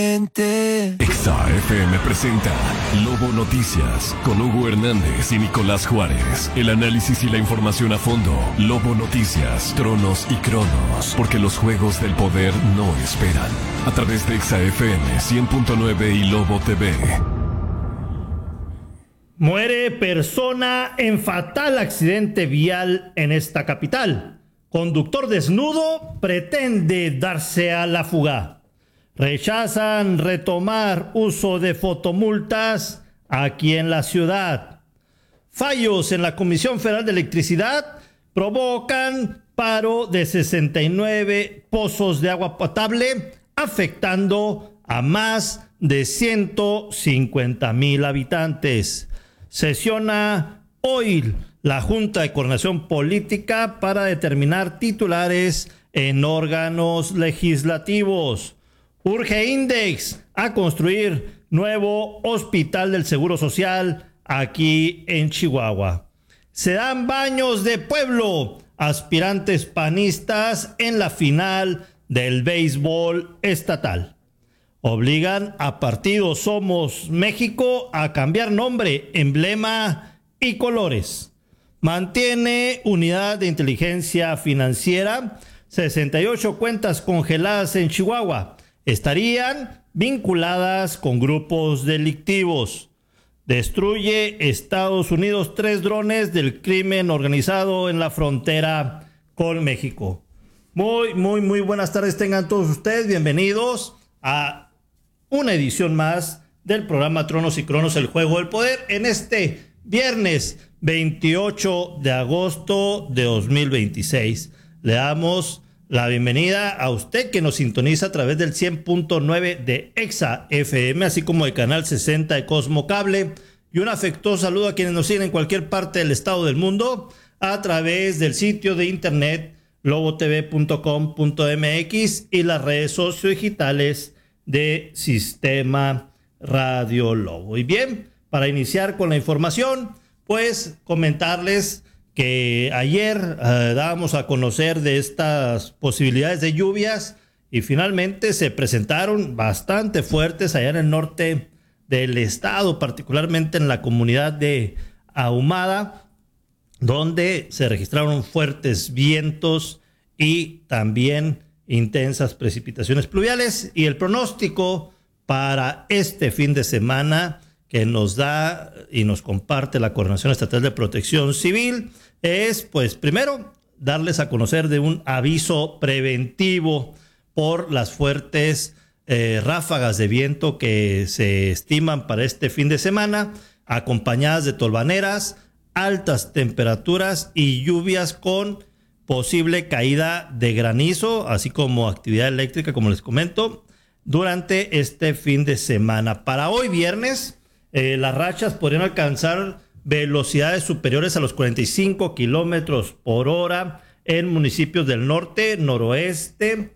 Exa FM presenta Lobo Noticias con Hugo Hernández y Nicolás Juárez. El análisis y la información a fondo. Lobo Noticias, Tronos y Cronos. Porque los juegos del poder no esperan. A través de Exa FM 100.9 y Lobo TV. Muere persona en fatal accidente vial en esta capital. Conductor desnudo pretende darse a la fuga. Rechazan retomar uso de fotomultas aquí en la ciudad. Fallos en la Comisión Federal de Electricidad provocan paro de 69 pozos de agua potable, afectando a más de 150,000 habitantes. Sesiona hoy la Junta de Coordinación Política para determinar titulares en órganos legislativos. Urge Index a construir nuevo hospital del Seguro Social aquí en Chihuahua. Se dan baños de pueblo aspirantes panistas en la final del béisbol estatal. Obligan a partido Somos México a cambiar nombre, emblema y colores. Mantiene unidad de inteligencia financiera 68 cuentas congeladas en Chihuahua. Estarían vinculadas con grupos delictivos. Destruye Estados Unidos 3 drones del crimen organizado en la frontera con México. Muy buenas tardes tengan todos ustedes. Bienvenidos a una edición más del programa Tronos y Cronos, el juego del poder, en este viernes 28 de agosto de 2026. Le damos la bienvenida a usted que nos sintoniza a través del 100.9 de Exa FM, así como el canal 60 de Cosmo Cable, y un afectuoso saludo a quienes nos siguen en cualquier parte del estado del mundo a través del sitio de internet lobotv.com.mx y las redes sociodigitales de Sistema Radio Lobo. Y bien, para iniciar con la información, pues comentarles que ayer dábamos a conocer de estas posibilidades de lluvias y finalmente se presentaron bastante fuertes allá en el norte del estado, particularmente en la comunidad de Ahumada, donde se registraron fuertes vientos y también intensas precipitaciones pluviales. Y el pronóstico para este fin de semana que nos da y nos comparte la Coordinación Estatal de Protección Civil es, pues, primero, darles a conocer de un aviso preventivo por las fuertes ráfagas de viento que se estiman para este fin de semana, acompañadas de tolvaneras, altas temperaturas y lluvias con posible caída de granizo, así como actividad eléctrica, como les comento, durante este fin de semana. Para hoy viernes, las rachas podrían alcanzar velocidades superiores a los 45 kilómetros por hora en municipios del norte, noroeste,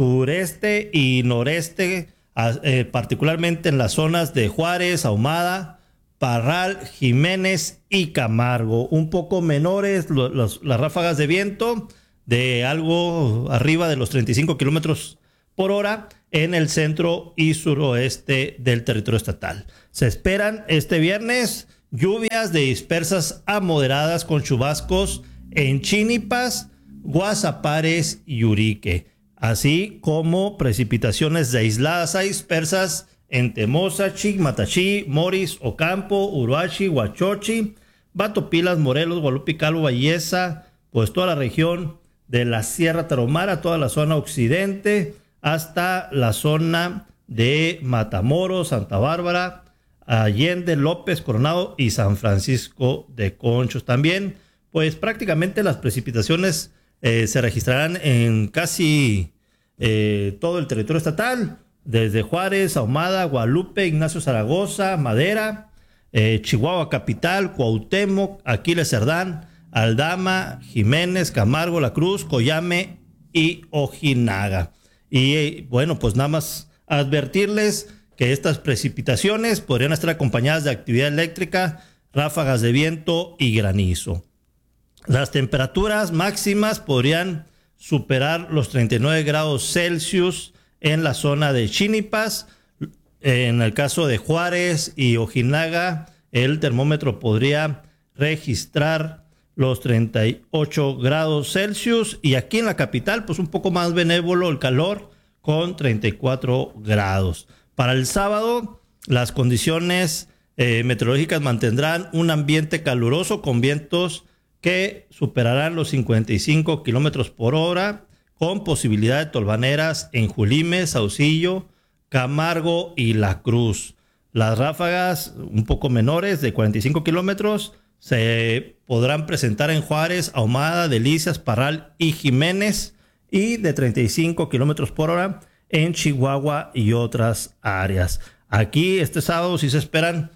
sureste y noreste, particularmente en las zonas de Juárez, Ahumada, Parral, Jiménez y Camargo. Un poco menores las ráfagas de viento, de algo arriba de los 35 kilómetros por hora en el centro y suroeste del territorio estatal. Se esperan este viernes lluvias de dispersas a moderadas con chubascos en Chínipas, Guasapares y Urique, así como precipitaciones de aisladas a dispersas en Temoza, Chigmatachí, Moris, Ocampo, Uruachi, Huachochi, Batopilas, Morelos, Guadalupe, Calvo, Valleza, pues toda la región de la Sierra Tarahumara, toda la zona occidente, hasta la zona de Matamoros, Santa Bárbara, Allende, López, Coronado y San Francisco de Conchos. También, pues prácticamente las precipitaciones se registrarán en casi todo el territorio estatal, desde Juárez, Ahumada, Guadalupe, Ignacio Zaragoza, Madera, Chihuahua Capital, Cuauhtémoc, Aquiles Cerdán, Aldama, Jiménez, Camargo, La Cruz, Coyame y Ojinaga. Y bueno, pues nada más advertirles que estas precipitaciones podrían estar acompañadas de actividad eléctrica, ráfagas de viento y granizo. Las temperaturas máximas podrían superar los 39 grados Celsius en la zona de Chínipas, en el caso de Juárez y Ojinaga, el termómetro podría registrar los 38 grados Celsius. Y aquí en la capital, pues un poco más benévolo el calor con 34 grados. Para el sábado, las condiciones meteorológicas mantendrán un ambiente caluroso con vientos que superarán los 55 kilómetros por hora, con posibilidad de tolvaneras en Julime, Saucillo, Camargo y La Cruz. Las ráfagas un poco menores de 45 kilómetros se podrán presentar en Juárez, Ahumada, Delicias, Parral y Jiménez, y de 35 kilómetros por hora en Chihuahua y otras áreas. Aquí este sábado sí se esperan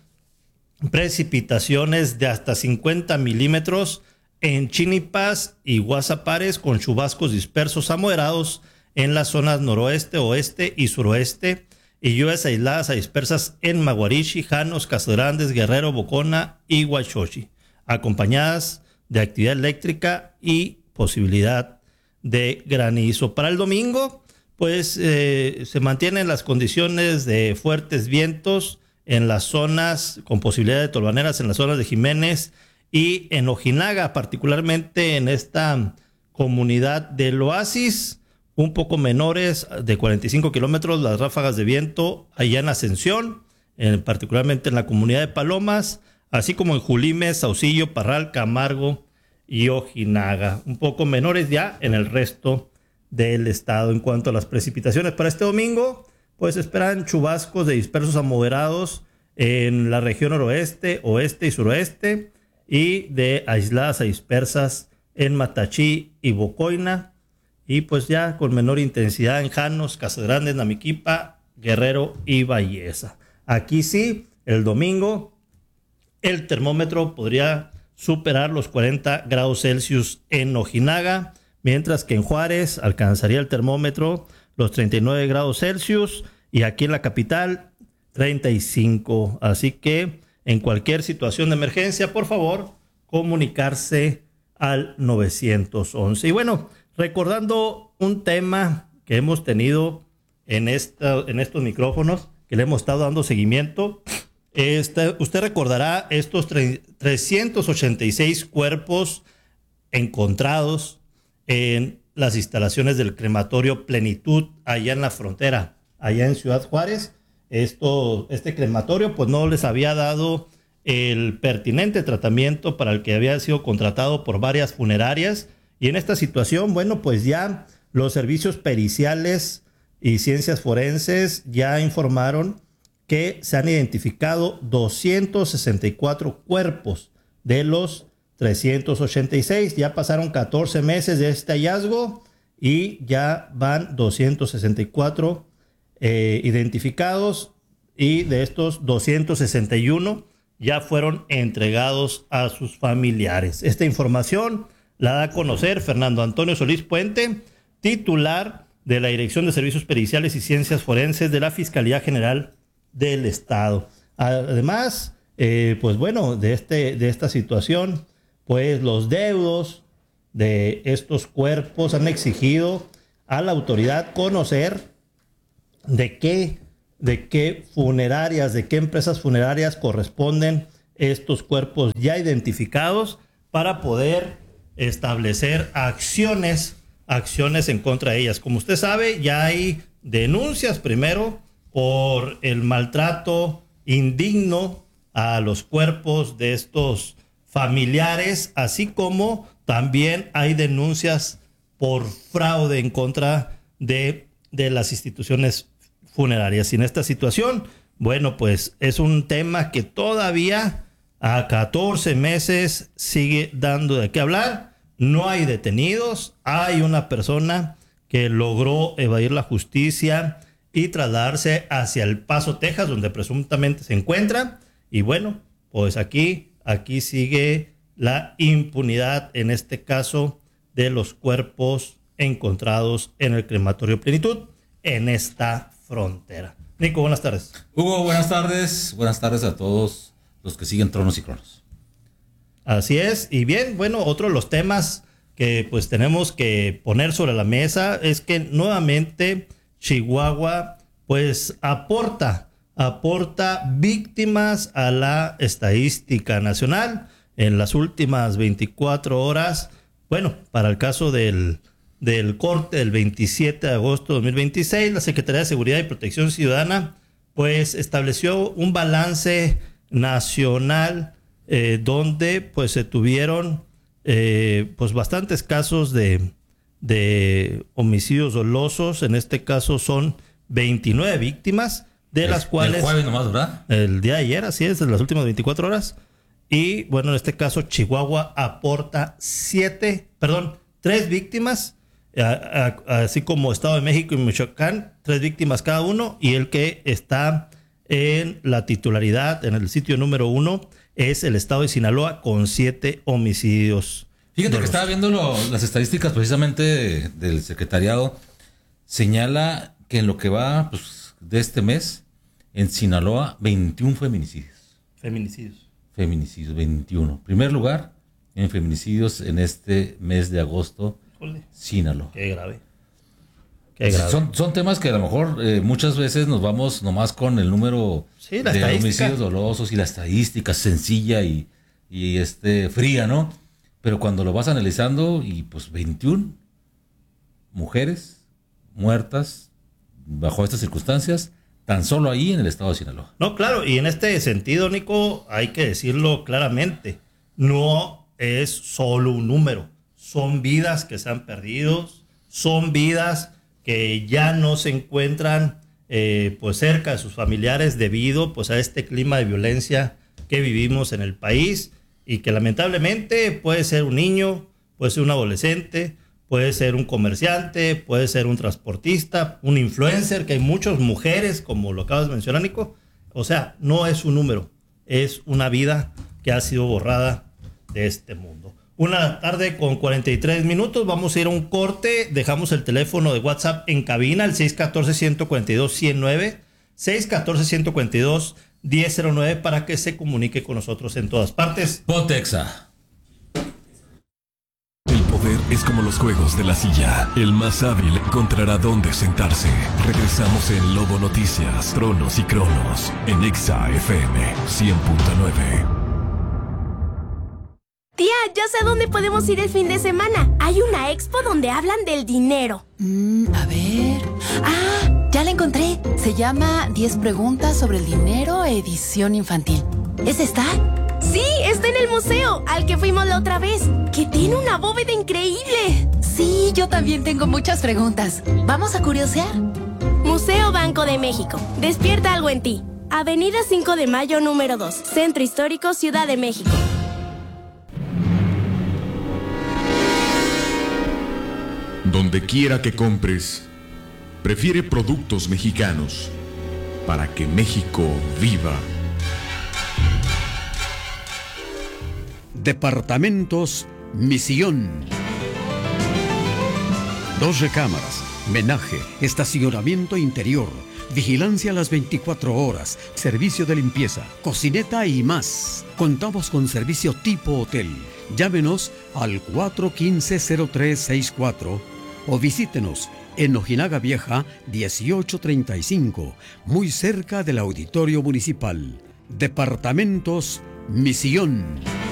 precipitaciones de hasta 50 milímetros en Chinipas y Guasapares, con chubascos dispersos a moderados en las zonas noroeste, oeste y suroeste, y lluvias aisladas a dispersas en Maguarichi, Janos, Casagrandes, Guerrero, Bocona y Huachochi, acompañadas de actividad eléctrica y posibilidad de granizo. Para el domingo, pues se mantienen las condiciones de fuertes vientos en las zonas con posibilidad de tolvaneras, en las zonas de Jiménez y en Ojinaga, particularmente en esta comunidad del Oasis, un poco menores de 45 kilómetros las ráfagas de viento allá en Ascensión, particularmente en la comunidad de Palomas, así como en Julime, Saucillo, Parral, Camargo y Ojinaga. Un poco menores ya en el resto del estado. En cuanto a las precipitaciones para este domingo, pues esperan chubascos de dispersos a moderados en la región noroeste, oeste y suroeste, y de aisladas a dispersas en Matachí y Bocoina, y pues ya con menor intensidad en Janos, Casagrandes, Namiquipa, Guerrero y Valleza. Aquí sí, el domingo, el termómetro podría superar los 40 grados Celsius en Ojinaga, mientras que en Juárez alcanzaría el termómetro los 39 grados Celsius, y aquí en la capital 35. Así que en cualquier situación de emergencia, por favor, comunicarse al 911. Y bueno, recordando un tema que hemos tenido en estos micrófonos, que le hemos estado dando seguimiento, usted recordará estos 386 cuerpos encontrados en las instalaciones del crematorio Plenitud, allá en la frontera, allá en Ciudad Juárez. Este crematorio pues no les había dado el pertinente tratamiento para el que había sido contratado por varias funerarias, y en esta situación, bueno, pues ya los servicios periciales y ciencias forenses ya informaron que se han identificado 264 cuerpos de los 386. Ya pasaron 14 meses de este hallazgo y ya van 264 identificados, y de estos 261 ya fueron entregados a sus familiares. Esta información la da a conocer Fernando Antonio Solís Puente, titular de la Dirección de Servicios Periciales y Ciencias Forenses de la Fiscalía General del Estado. Además, pues bueno, de esta situación, pues los deudos de estos cuerpos han exigido a la autoridad conocer de qué funerarias, de qué empresas funerarias corresponden estos cuerpos ya identificados, para poder establecer acciones en contra de ellas. Como usted sabe, ya hay denuncias primero por el maltrato indigno a los cuerpos de estos familiares, así como también hay denuncias por fraude en contra de las instituciones funerarias. Y en esta situación, bueno, pues es un tema que todavía a 14 meses sigue dando de qué hablar. No hay detenidos, hay una persona que logró evadir la justicia y trasladarse hacia El Paso, Texas, donde presuntamente se encuentra. Y bueno, pues aquí sigue la impunidad, en este caso, de los cuerpos encontrados en el crematorio Plenitud, en esta frontera. Nico, buenas tardes. Hugo, buenas tardes. Buenas tardes a todos los que siguen Tronos y Cronos. Así es. Y bien, bueno, otro de los temas que pues tenemos que poner sobre la mesa es que nuevamente Chihuahua pues aporta aporta víctimas a la estadística nacional en las últimas 24 horas. Bueno, para el caso del corte del 27 de agosto de 2026, la Secretaría de Seguridad y Protección Ciudadana pues estableció un balance nacional donde pues se tuvieron pues bastantes casos de homicidios dolosos. En este caso son 29 víctimas, de las cuales... El jueves nomás, ¿verdad? El día de ayer, así es, en las últimas 24 horas. Y bueno, en este caso Chihuahua aporta 3 víctimas, así como Estado de México y Michoacán, 3 víctimas cada uno, y el que está en la titularidad, en el sitio número 1, es el Estado de Sinaloa con 7 homicidios. Fíjate que estaba viendo las estadísticas precisamente del secretariado. Señala que en lo que va pues, de este mes, en Sinaloa, 21 feminicidios. Feminicidios, 21. Primer lugar en feminicidios en este mes de agosto, Sinaloa. Qué grave. Son temas que a lo mejor muchas veces nos vamos nomás con el número de homicidios dolosos y la estadística sencilla y fría, ¿no? Pero cuando lo vas analizando y pues 21 mujeres muertas bajo estas circunstancias, tan solo ahí en el estado de Sinaloa. No, claro, y en este sentido, Nico, hay que decirlo claramente, no es solo un número, son vidas que se han perdido, son vidas que ya no se encuentran pues cerca de sus familiares debido pues a este clima de violencia que vivimos en el país y que lamentablemente puede ser un niño, puede ser un adolescente, puede ser un comerciante, puede ser un transportista, un influencer, que hay muchas mujeres, como lo acabas de mencionar, Nico. O sea, no es un número, es una vida que ha sido borrada de este mundo. 1:43 Vamos a ir a un corte. Dejamos el teléfono de WhatsApp en cabina, el 614-142-109, 614-142-1009, para que se comunique con nosotros en todas partes. Pontexa. El poder es como los juegos de la silla. El más hábil encontrará dónde sentarse. Regresamos en Lobo Noticias, Tronos y Cronos, en Exa FM 100.9. Tía, ya sé a dónde podemos ir el fin de semana. Hay una expo donde hablan del dinero. A ver... ¡Ah! Ya la encontré. Se llama 10 preguntas sobre el dinero, edición infantil. ¿Es esta? Sí, está en el museo, al que fuimos la otra vez, que tiene una bóveda increíble. Sí, yo también tengo muchas preguntas. ¿Vamos a curiosear? Museo Banco de México. Despierta algo en ti. Avenida 5 de Mayo, número 2. Centro Histórico, Ciudad de México. Donde quiera que compres, prefiere productos mexicanos para que México viva. Departamentos Misión. 2 recámaras, menaje, estacionamiento interior, vigilancia a las 24 horas, servicio de limpieza, cocineta y más. Contamos con servicio tipo hotel. Llámenos al 415-0364 o visítenos en Ojinaga Vieja 1835, muy cerca del Auditorio Municipal. Departamentos Misión.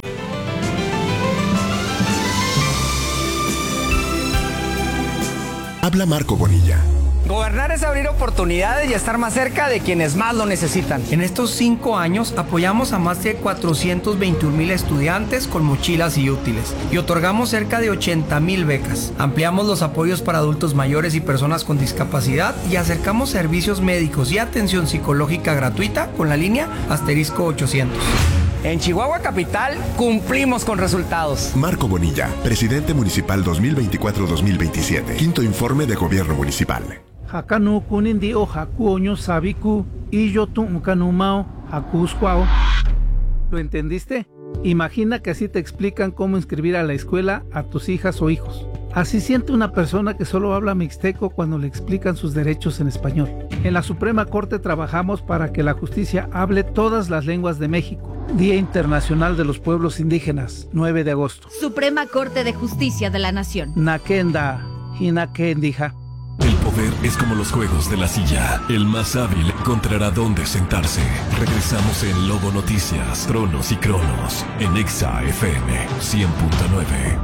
Habla Marco Bonilla. Gobernar es abrir oportunidades y estar más cerca de quienes más lo necesitan. En estos 5 años apoyamos a más de 421,000 estudiantes con mochilas y útiles y otorgamos cerca de 80,000 becas. Ampliamos los apoyos para adultos mayores y personas con discapacidad y acercamos servicios médicos y atención psicológica gratuita con la línea *800. En Chihuahua Capital cumplimos con resultados. Marco Bonilla, presidente municipal 2024-2027. Quinto informe de gobierno municipal. Hakanu kunindi o hakuoño sabiku y yo tuncanumao hakuscuao. ¿Lo entendiste? Imagina que así te explican cómo inscribir a la escuela a tus hijas o hijos. Así siente una persona que solo habla mixteco cuando le explican sus derechos en español. En la Suprema Corte trabajamos para que la justicia hable todas las lenguas de México. Día Internacional de los Pueblos Indígenas, 9 de agosto. Suprema Corte de Justicia de la Nación. Nakenda, Hinakendija. El poder poder es como los juegos de la silla. El más hábil encontrará dónde sentarse. Regresamos en Lobo Noticias, Tronos y Cronos, en Exa FM 100.9.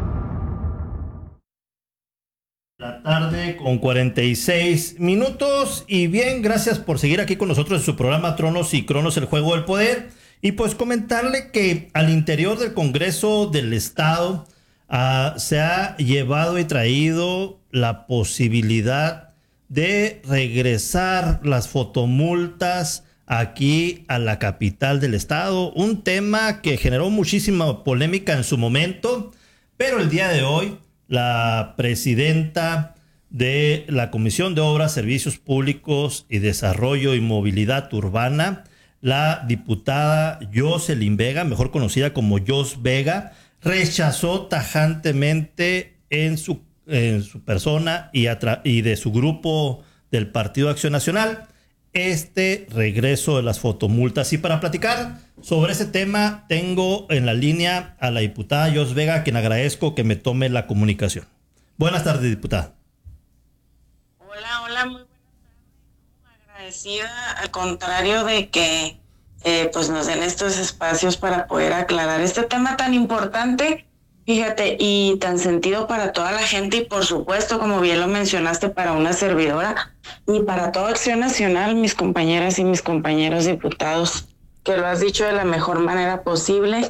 La tarde con 46 minutos. Y bien, gracias por seguir aquí con nosotros en su programa Tronos y Cronos, el juego del poder. Y pues comentarle que al interior del Congreso del Estado se ha llevado y traído la posibilidad de regresar las fotomultas aquí a la capital del estado. Un tema que generó muchísima polémica en su momento, pero el día de hoy la presidenta de la Comisión de Obras, Servicios Públicos y Desarrollo y Movilidad Urbana, la diputada Jocelyn Vega, mejor conocida como Jos Vega, rechazó tajantemente en su persona y de su grupo del Partido Acción Nacional este regreso de las fotomultas. Y para platicar sobre ese tema tengo en la línea a la diputada Jos Vega, a quien agradezco que me tome la comunicación. Buenas tardes, diputada. Hola, muy buenas tardes. Agradecida, al contrario de que pues nos den estos espacios para poder aclarar este tema tan importante, fíjate, y tan sentido para toda la gente y por supuesto, como bien lo mencionaste, para una servidora y para toda Acción Nacional, mis compañeras y mis compañeros diputados, que lo has dicho de la mejor manera posible.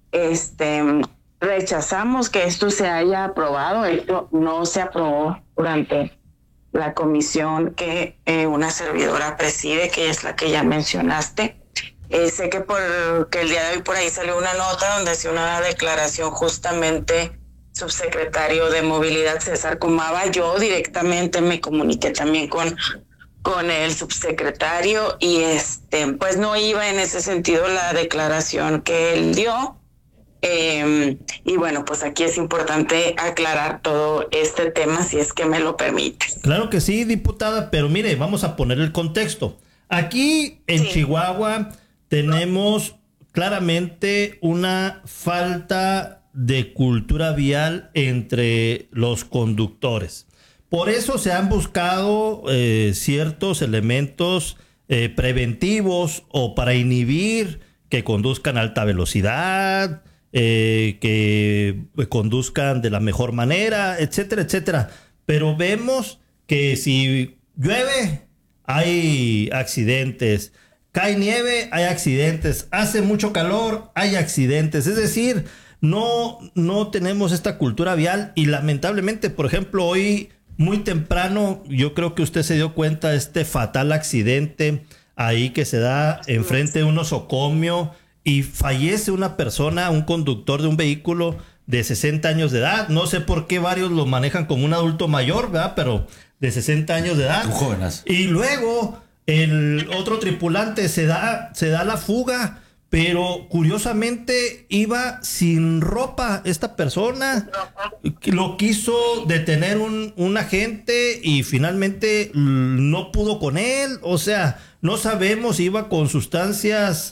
Rechazamos que esto se haya aprobado. Esto no se aprobó durante la comisión que una servidora preside, que es la que ya mencionaste. Sé que el día de hoy por ahí salió una nota donde hacía una declaración justamente subsecretario de Movilidad César Comava. Yo directamente me comuniqué también con el subsecretario y pues no iba en ese sentido la declaración que él dio. Y bueno, pues aquí es importante aclarar todo este tema, si es que me lo permite. Claro que sí, diputada, pero mire, vamos a poner el contexto. Aquí en Chihuahua tenemos claramente una falta de cultura vial entre los conductores. Por eso se han buscado ciertos elementos preventivos o para inhibir que conduzcan a alta velocidad, que conduzcan de la mejor manera, etcétera, etcétera. Pero vemos que si llueve, hay accidentes. Cae nieve, hay accidentes. Hace mucho calor, hay accidentes. Es decir, no tenemos esta cultura vial y lamentablemente, por ejemplo, hoy muy temprano, yo creo que usted se dio cuenta de este fatal accidente ahí que se da enfrente de un nosocomio y fallece una persona, un conductor de un vehículo de 60 años de edad. No sé por qué varios lo manejan como un adulto mayor, ¿verdad? Pero de 60 años de edad. Un jovenazo. Y luego el otro tripulante se da la fuga, pero curiosamente iba sin ropa. Esta persona lo quiso detener un agente y finalmente no pudo con él. O sea, no sabemos si iba con sustancias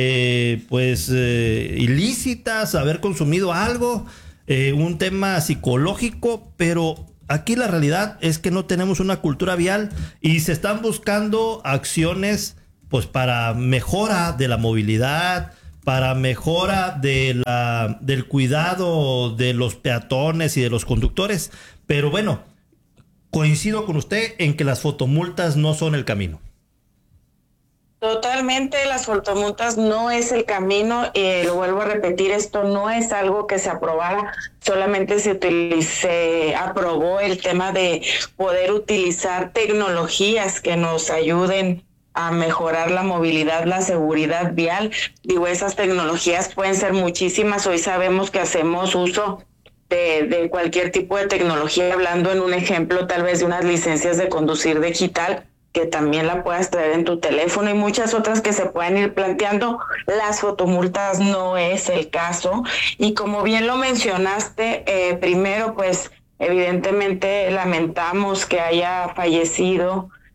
ilícitas, haber consumido algo, un tema psicológico, pero aquí la realidad es que no tenemos una cultura vial y se están buscando acciones pues para mejora de la movilidad, para mejora del cuidado de los peatones y de los conductores. Pero bueno, coincido con usted en que las fotomultas no son el camino. Totalmente, las fotomultas no es el camino. Lo vuelvo a repetir, esto no es algo que se aprobara, solamente se aprobó el tema de poder utilizar tecnologías que nos ayuden a mejorar la movilidad, la seguridad vial. Digo, esas tecnologías pueden ser muchísimas. Hoy sabemos que hacemos uso de cualquier tipo de tecnología, hablando en un ejemplo tal vez de unas licencias de conducir digital, que también la puedas traer en tu teléfono y muchas otras que se pueden ir planteando. Las fotomultas no es el caso. Y como bien lo mencionaste, primero pues evidentemente lamentamos que haya fallecido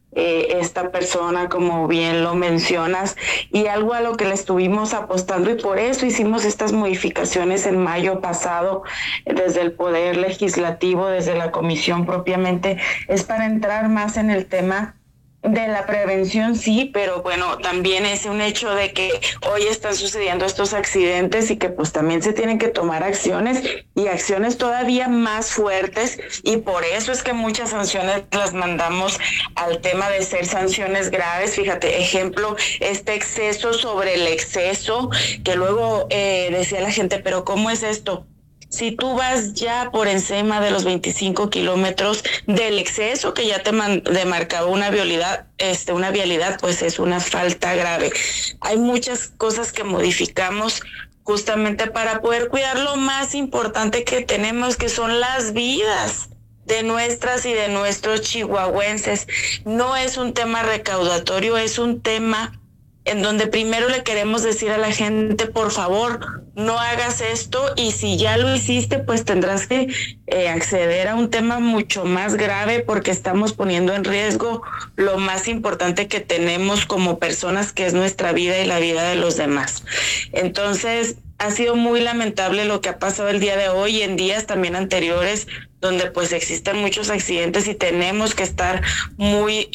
esta persona, como bien lo mencionas, y algo a lo que le estuvimos apostando, y por eso hicimos estas modificaciones en mayo pasado desde el Poder Legislativo, desde la comisión propiamente, es para entrar más en el tema de la prevención, sí, pero bueno, también es un hecho de que hoy están sucediendo estos accidentes y que pues también se tienen que tomar acciones y acciones todavía más fuertes, y por eso es que muchas sanciones las mandamos al tema de ser sanciones graves. Fíjate, ejemplo, este exceso sobre el exceso, que luego decía la gente, pero ¿cómo es esto? Si tú vas ya por encima de los 25 kilómetros del exceso que ya te demarcaba una vialidad, pues es una falta grave. Hay muchas cosas que modificamos justamente para poder cuidar lo más importante que tenemos, que son las vidas de nuestras y de nuestros chihuahuenses. No es un tema recaudatorio, es un tema en donde primero le queremos decir a la gente, por favor, no hagas esto, y si ya lo hiciste, pues tendrás que acceder a un tema mucho más grave, porque estamos poniendo en riesgo lo más importante que tenemos como personas, que es nuestra vida y la vida de los demás. Entonces, ha sido muy lamentable lo que ha pasado el día de hoy y en días también anteriores, donde pues existen muchos accidentes y tenemos que estar muy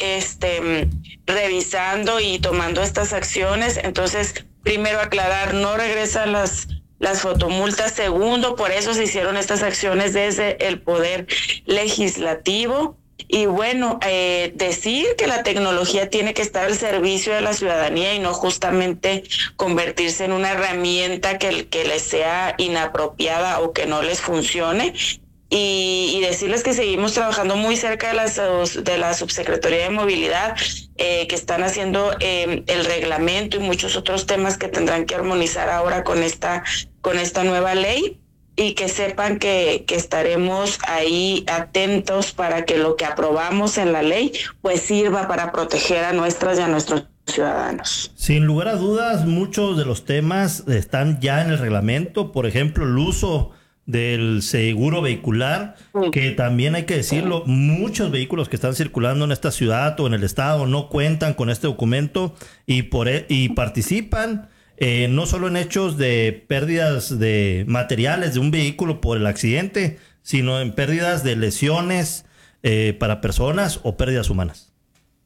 revisando y tomando estas acciones. Entonces, primero aclarar, no regresan las fotomultas. Segundo, por eso se hicieron estas acciones desde el Poder Legislativo. Y bueno, decir que la tecnología tiene que estar al servicio de la ciudadanía y no justamente convertirse en una herramienta que les sea inapropiada o que no les funcione. Y decirles que seguimos trabajando muy cerca de la Subsecretaría de Movilidad, que están haciendo el reglamento y muchos otros temas que tendrán que armonizar ahora con esta nueva ley. Y que sepan que estaremos ahí atentos para que lo que aprobamos en la ley pues sirva para proteger a nuestras y a nuestros ciudadanos. Sin lugar a dudas, muchos de los temas están ya en el reglamento. Por ejemplo, el uso del seguro vehicular, que también hay que decirlo, muchos vehículos que están circulando en esta ciudad o en el estado no cuentan con este documento y participan no solo en hechos de pérdidas de materiales de un vehículo por el accidente, sino en pérdidas de lesiones para personas o pérdidas humanas.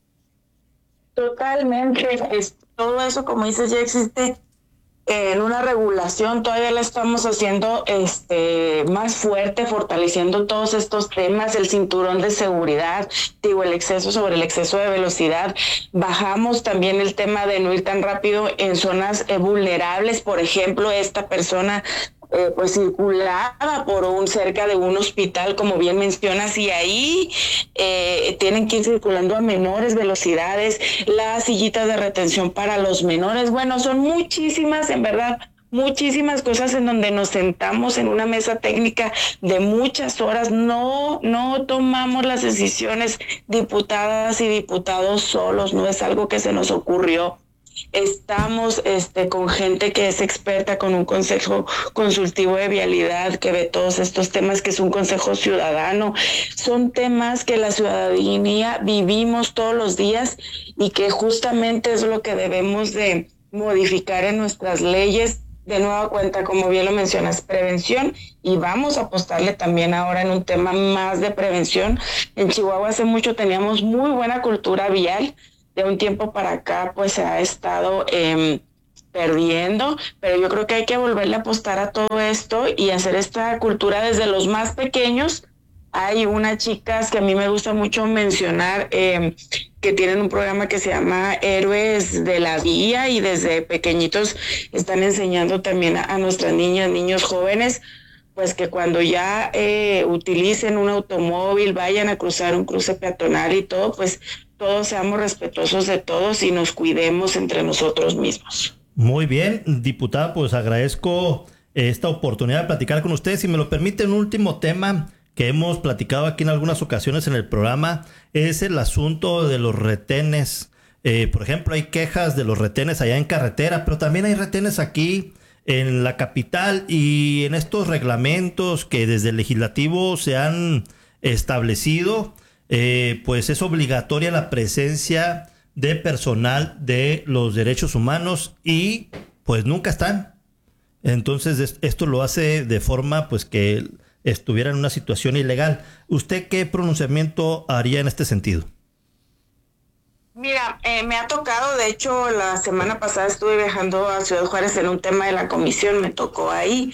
Totalmente, todo eso, como dices, ya existe en una regulación. Todavía la estamos haciendo más fuerte, fortaleciendo todos estos temas, el cinturón de seguridad, el exceso sobre el exceso de velocidad. Bajamos también el tema de no ir tan rápido en zonas vulnerables. Por ejemplo, esta persona pues circulaba por cerca de un hospital, como bien mencionas, y ahí tienen que ir circulando a menores velocidades, las sillitas de retención para los menores. Bueno, son muchísimas, en verdad, muchísimas cosas en donde nos sentamos en una mesa técnica de muchas horas. No tomamos las decisiones diputadas y diputados solos, no es algo que se nos ocurrió. Estamos con gente que es experta, con un consejo consultivo de vialidad que ve todos estos temas, que es un consejo ciudadano. Son temas que la ciudadanía vivimos todos los días y que justamente es lo que debemos de modificar en nuestras leyes. De nueva cuenta, como bien lo mencionas, prevención, y vamos a apostarle también ahora en un tema más de prevención. En Chihuahua hace mucho teníamos muy buena cultura vial. De un tiempo para acá pues se ha estado perdiendo, pero yo creo que hay que volverle a apostar a todo esto y hacer esta cultura desde los más pequeños. Hay unas chicas que a mí me gusta mucho mencionar, que tienen un programa que se llama Héroes de la Vía, y desde pequeñitos están enseñando también a nuestras niñas, niños jóvenes, pues que cuando ya utilicen un automóvil, vayan a cruzar un cruce peatonal y todo, pues todos seamos respetuosos de todos y nos cuidemos entre nosotros mismos. Muy bien, diputada, pues agradezco esta oportunidad de platicar con ustedes. Si me lo permite, un último tema que hemos platicado aquí en algunas ocasiones en el programa es el asunto de los retenes. Por ejemplo, hay quejas de los retenes allá en carretera, pero también hay retenes aquí en la capital, y en estos reglamentos que desde el legislativo se han establecido, pues es obligatoria la presencia de personal de los derechos humanos y pues nunca están. Entonces esto lo hace de forma pues que estuviera en una situación ilegal. ¿Usted qué pronunciamiento haría en este sentido? Mira, me ha tocado, de hecho, la semana pasada estuve viajando a Ciudad Juárez en un tema de la comisión, me tocó ahí.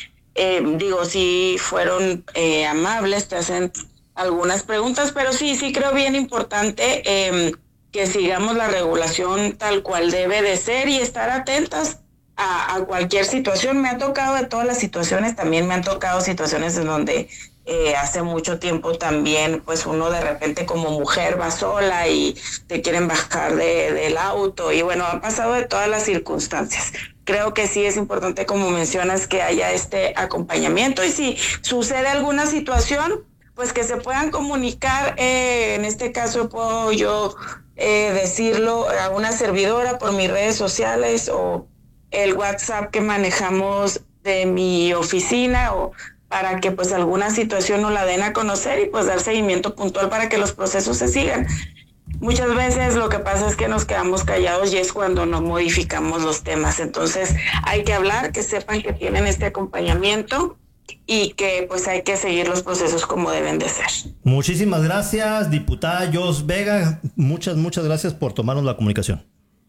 Sí fueron amables, te hacen algunas preguntas, pero sí creo bien importante que sigamos la regulación tal cual debe de ser y estar atentas a cualquier situación. Me ha tocado de todas las situaciones, también me han tocado situaciones en donde hace mucho tiempo también, pues uno de repente como mujer va sola y te quieren bajar del auto y bueno, ha pasado de todas las circunstancias. Creo que sí es importante, como mencionas, que haya este acompañamiento y si sucede alguna situación, pues que se puedan comunicar, en este caso puedo yo decirlo a una servidora por mis redes sociales o el WhatsApp que manejamos de mi oficina o para que pues alguna situación nos la den a conocer y pues dar seguimiento puntual para que los procesos se sigan. Muchas veces lo que pasa es que nos quedamos callados y es cuando no modificamos los temas. Entonces hay que hablar, que sepan que tienen este acompañamiento y que pues hay que seguir los procesos como deben de ser. Muchísimas gracias, diputada Jos Vega. Muchas gracias por tomarnos la comunicación.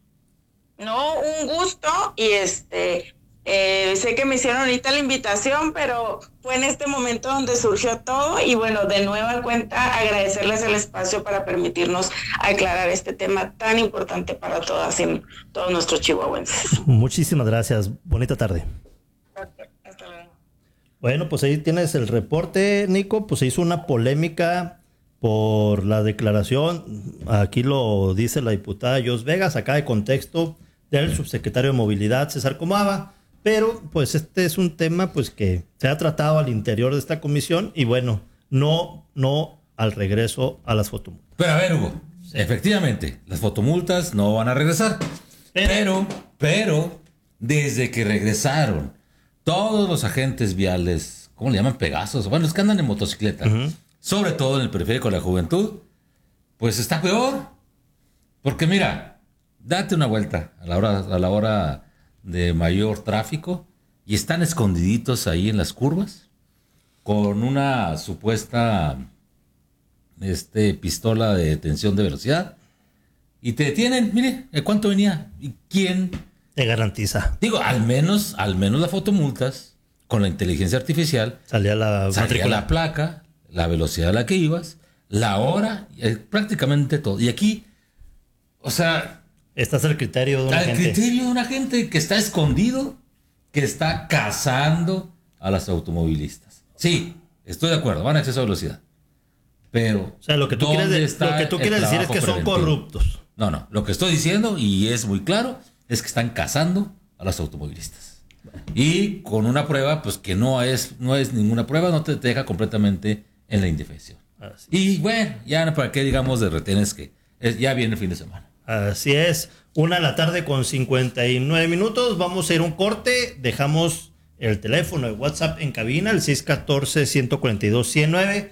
No, un gusto y sé que me hicieron ahorita la invitación, pero fue en este momento donde surgió todo y bueno, de nueva cuenta agradecerles el espacio para permitirnos aclarar este tema tan importante para todas y todos nuestros chihuahuenses. Muchísimas gracias, bonita tarde. Hasta luego. Bueno, pues ahí tienes el reporte, Nico. Pues se hizo una polémica por la declaración, aquí lo dice la diputada Jos Vega, saca de contexto del subsecretario de Movilidad, César Comába, pero pues este es un tema pues que se ha tratado al interior de esta comisión y bueno, no al regreso a las fotomultas. Pero a ver, Hugo, efectivamente, las fotomultas no van a regresar, pero desde que regresaron todos los agentes viales, ¿cómo le llaman? Pegasos, bueno, los que andan en motocicleta, sobre todo en el periférico de la juventud, pues está peor. Porque mira, date una vuelta a la hora de mayor tráfico y están escondiditos ahí en las curvas con una supuesta pistola de detención de velocidad y te detienen. Mire, ¿cuánto venía? ¿Y quién te garantiza? Digo, al menos las fotomultas con la inteligencia artificial salía la placa, la velocidad a la que ibas, la hora, prácticamente todo. Y aquí, o sea, este es el criterio de un agente. El criterio de un agente que está escondido, que está cazando a las automovilistas. Sí, estoy de acuerdo, van a exceso de velocidad. Pero, o sea, lo que tú quieres decir es que son corruptos. No, lo que estoy diciendo, y es muy claro, es que están cazando a las automovilistas. Y con una prueba, pues que no es ninguna prueba, no te deja completamente en la indefensión. Y bueno, ya para qué digamos de retenes que ya viene el fin de semana. Así es, 1:59 p.m. Vamos a ir a un corte, dejamos el teléfono de WhatsApp en cabina, el 614-142-109,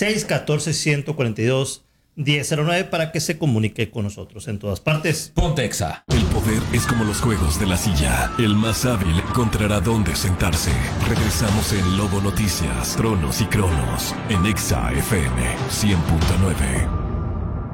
614-142-1009 para que se comunique con nosotros en todas partes. Ponte Exa. El poder es como los juegos de la silla. El más hábil encontrará dónde sentarse. Regresamos en Lobo Noticias, Tronos y Cronos, en Exa FM 100.9.